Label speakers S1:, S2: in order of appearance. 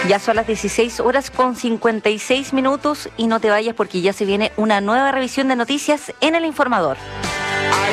S1: Ya son las 16:56 y no te vayas porque ya se viene una nueva revisión de noticias en El Informador.